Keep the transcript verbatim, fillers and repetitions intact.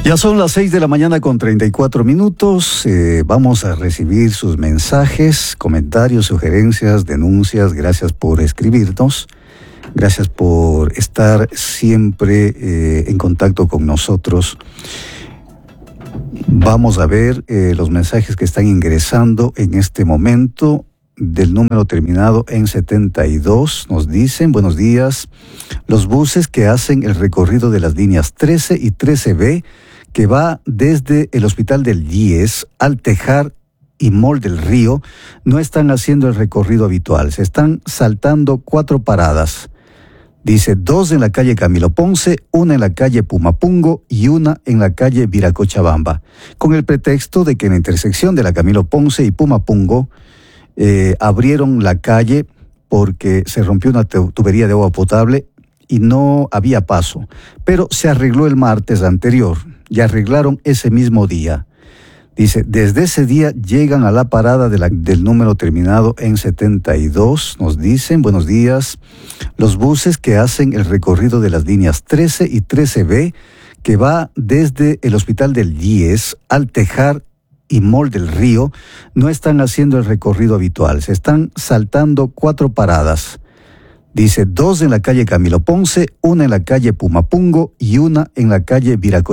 Ya son las seis de la mañana con treinta y cuatro minutos. Eh, vamos a recibir sus mensajes, comentarios, sugerencias, denuncias. Gracias por escribirnos. Gracias por estar siempre eh, en contacto con nosotros. Vamos a ver eh, los mensajes que están ingresando en este momento. Del número terminado en setenta y dos, nos dicen: buenos días. Los buses que hacen el recorrido de las líneas trece y trece B, que va desde el Hospital del diez al Tejar y Mall del Río, no están haciendo el recorrido habitual. Se están saltando cuatro paradas. Dice, dos en la calle Camilo Ponce, una en la calle Pumapungo y una en la calle Viracochabamba, con el pretexto de que en la intersección de la Camilo Ponce y Pumapungo eh, abrieron la calle porque se rompió una tubería de agua potable y no había paso. Pero se arregló el martes anterior y arreglaron ese mismo día. Dice, desde ese día llegan a la parada de la, del número terminado en setenta y dos. Nos dicen, buenos días. Los buses que hacen el recorrido de las líneas trece y trece B, que va desde el Hospital del diez al Tejar y Mall del Río, no están haciendo el recorrido habitual. Se están saltando cuatro paradas. Dice, dos en la calle Camilo Ponce, una en la calle Pumapungo y una en la calle Viracochabamba.